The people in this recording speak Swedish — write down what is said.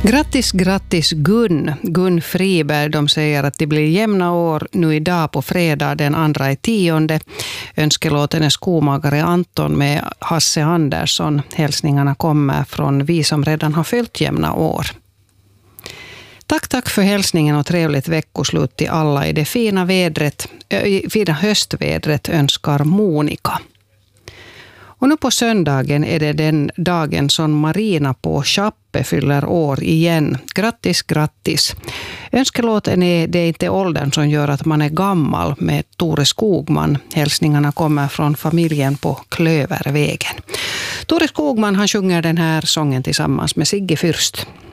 Grattis, grattis Gun Friberg. De säger att det blir jämna år nu idag på fredag den 2/10. Önskelåten är Skomagare Anton med Hasse Andersson. Hälsningarna kommer från vi som redan har följt jämna år. Tack för hälsningen och trevligt veckoslut till alla i det fina höstvädret önskar Monika. Och nu på söndagen är det den dagen som Marina på Chappe fyller år igen. Grattis, grattis. Önskelåten är Det är inte åldern som gör att man är gammal med Tore Skogman. Hälsningarna kommer från familjen på Klövervägen. Tore Skogman han sjunger den här sången tillsammans med Sigge Fürst.